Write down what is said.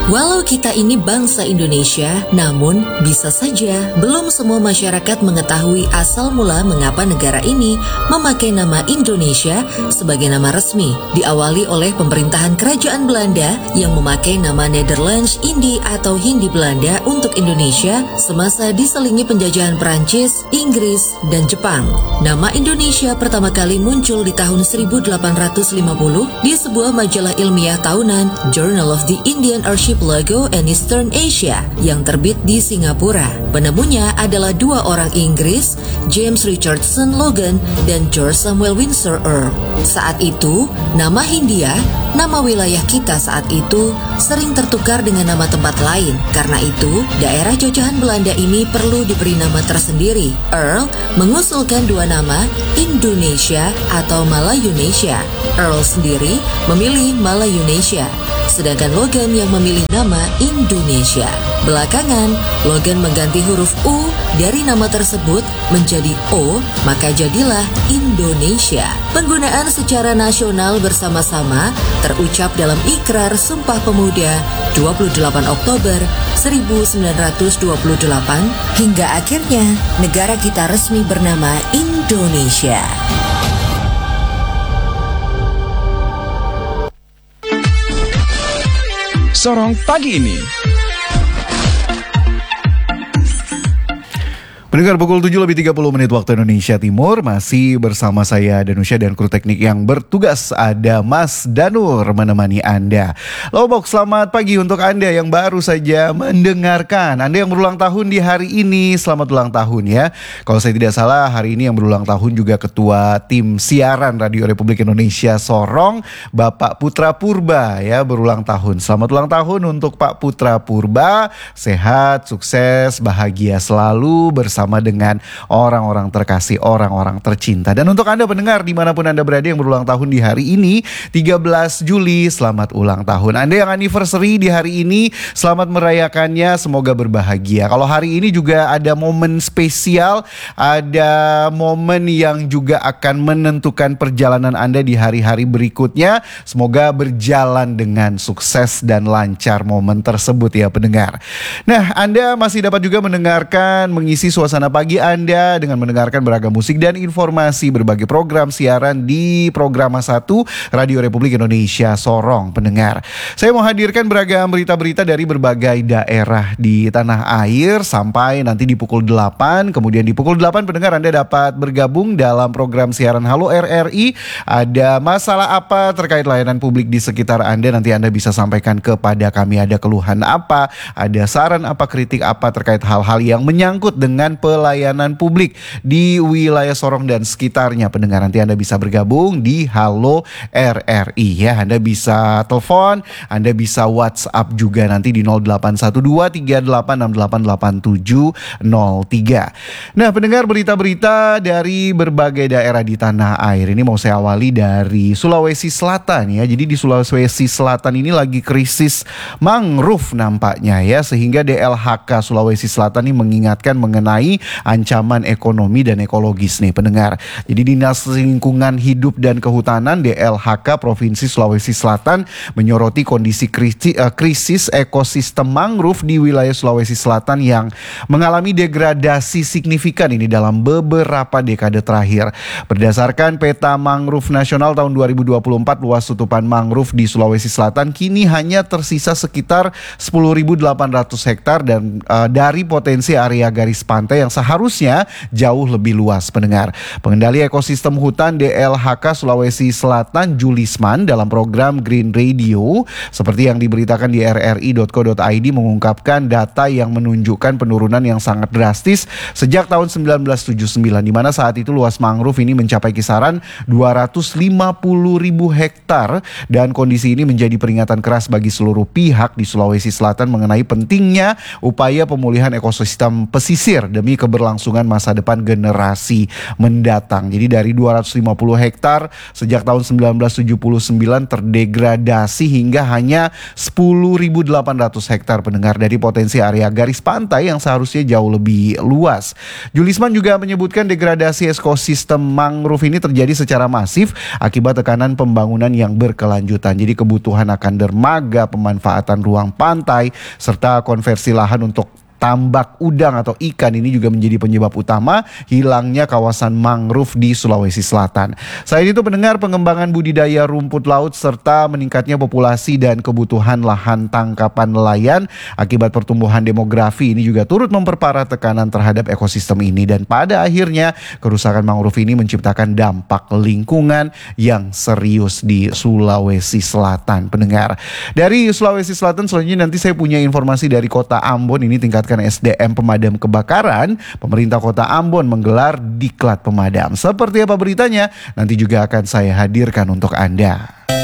Walau kita ini bangsa Indonesia, namun bisa saja belum semua masyarakat mengetahui asal mula mengapa negara ini memakai nama Indonesia sebagai nama resmi. Diawali oleh pemerintahan Kerajaan Belanda yang memakai nama Nederlands Indie atau Hindi Belanda untuk Indonesia semasa diselingi penjajahan Prancis, Inggris, dan Jepang. Nama Indonesia pertama kali muncul di tahun 1850 di sebuah majalah ilmiah tahunan Journal of the Indian Archipelago and Eastern Asia yang terbit di Singapura. Penemunya adalah dua orang Inggris, James Richardson Logan dan George Samuel Windsor Earl. Saat itu, nama Hindia, nama wilayah kita saat itu, sering tertukar dengan nama tempat lain. Karena itu, daerah jajahan Belanda ini perlu diberi nama tersendiri. Earl mengusulkan dua nama, Indonesia atau Malayunesia. Earl sendiri memilih Malayunesia, sedangkan Logan yang memilih nama Indonesia. Belakangan, Logan mengganti huruf U dari nama tersebut menjadi O, maka jadilah Indonesia. Penggunaan secara nasional bersama-sama terucap dalam Ikrar Sumpah Pemuda 28 Oktober 1928 hingga akhirnya negara kita resmi bernama Indonesia. Sorong pagi ini. Pendengar, pukul 7:30 waktu Indonesia Timur, masih bersama saya Danusya dan kru teknik yang bertugas. Ada Mas Danur menemani Anda. Lowbox, selamat pagi untuk Anda yang baru saja mendengarkan. Anda yang berulang tahun di hari ini, selamat ulang tahun ya. Kalau saya tidak salah, hari ini yang berulang tahun juga Ketua Tim Siaran Radio Republik Indonesia Sorong, Bapak Putra Purba ya, berulang tahun. Selamat ulang tahun untuk Pak Putra Purba. Sehat, sukses, bahagia selalu bersama dengan orang-orang terkasih, orang-orang tercinta. Dan untuk Anda pendengar dimanapun Anda berada yang berulang tahun di hari ini 13 Juli, selamat ulang tahun. Anda yang anniversary di hari ini, selamat merayakannya, semoga berbahagia. Kalau hari ini juga ada momen spesial, ada momen yang juga akan menentukan perjalanan Anda di hari-hari berikutnya. Semoga berjalan dengan sukses dan lancar momen tersebut ya pendengar. Nah, Anda masih dapat juga mendengarkan, mengisi suasana pagi Anda dengan mendengarkan beragam musik dan informasi berbagai program siaran di Programa 1 Radio Republik Indonesia Sorong pendengar. Saya mau hadirkan beragam berita-berita dari berbagai daerah di tanah air sampai nanti di pukul 8. Kemudian di pukul 8 pendengar Anda dapat bergabung dalam program siaran Halo RRI. Ada masalah apa terkait layanan publik di sekitar Anda, nanti Anda bisa sampaikan kepada kami. Ada keluhan apa, ada saran apa, kritik apa terkait hal-hal yang menyangkut dengan pelayanan publik di wilayah Sorong dan sekitarnya pendengar. Nanti Anda bisa bergabung di Halo RRI ya. Anda bisa telepon, Anda bisa WhatsApp juga nanti di 081238888703. Nah pendengar, berita-berita dari berbagai daerah di tanah air ini mau saya awali dari Sulawesi Selatan ya. Jadi di Sulawesi Selatan ini lagi krisis mangrove nampaknya ya, sehingga DLHK Sulawesi Selatan ini mengingatkan mengenai ancaman ekonomi dan ekologis nih pendengar. Jadi Dinas Lingkungan Hidup dan Kehutanan DLHK Provinsi Sulawesi Selatan menyoroti kondisi krisis ekosistem mangrove di wilayah Sulawesi Selatan yang mengalami degradasi signifikan ini dalam beberapa dekade terakhir. Berdasarkan peta mangrove nasional tahun 2024, luas tutupan mangrove di Sulawesi Selatan kini hanya tersisa sekitar 10.800 hektar dan dari potensi area garis pantai yang seharusnya jauh lebih luas pendengar. Pengendali ekosistem hutan DLHK Sulawesi Selatan Julisman dalam program Green Radio seperti yang diberitakan di rri.co.id mengungkapkan data yang menunjukkan penurunan yang sangat drastis sejak tahun 1979, di mana saat itu luas mangrove ini mencapai kisaran 250.000 hektar, dan kondisi ini menjadi peringatan keras bagi seluruh pihak di Sulawesi Selatan mengenai pentingnya upaya pemulihan ekosistem pesisir demi demi keberlangsungan masa depan generasi mendatang. Jadi dari 250 hektar sejak tahun 1979 terdegradasi hingga hanya 10.800 hektar pendengar, dari potensi area garis pantai yang seharusnya jauh lebih luas. Julisman juga menyebutkan degradasi ekosistem mangrove ini terjadi secara masif akibat tekanan pembangunan yang berkelanjutan. Jadi kebutuhan akan dermaga, pemanfaatan ruang pantai, serta konversi lahan untuk tambak udang atau ikan ini juga menjadi penyebab utama hilangnya kawasan mangrove di Sulawesi Selatan. Selain itu pendengar, pengembangan budidaya rumput laut serta meningkatnya populasi dan kebutuhan lahan tangkapan nelayan akibat pertumbuhan demografi ini juga turut memperparah tekanan terhadap ekosistem ini, dan pada akhirnya kerusakan mangrove ini menciptakan dampak lingkungan yang serius di Sulawesi Selatan. Pendengar, dari Sulawesi Selatan selanjutnya nanti saya punya informasi dari Kota Ambon. Ini tingkat SDM pemadam kebakaran. Pemerintah Kota Ambon menggelar diklat pemadam. Seperti apa beritanya? Nanti juga akan saya hadirkan untuk Anda.